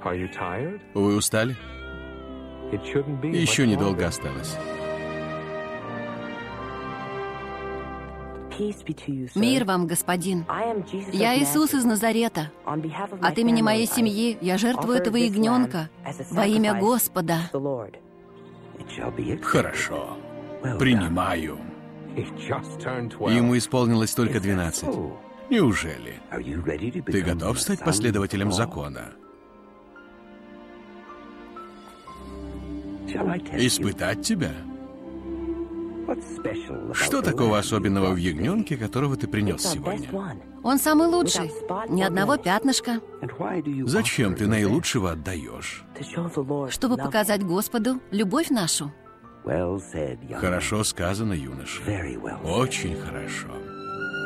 Вы устали? Еще недолго осталось. Мир вам, господин. Я Иисус из Назарета. От имени моей семьи я жертвую этого ягненка во имя Господа. Хорошо. Принимаю. Ему исполнилось только 12. Неужели? Ты готов стать последователем закона? Испытать тебя? Что такого особенного в ягненке, которого ты принес сегодня? Он самый лучший. Ни одного пятнышка. Зачем ты наилучшего отдаешь? Чтобы показать Господу любовь нашу. Хорошо сказано, юноша. Очень хорошо.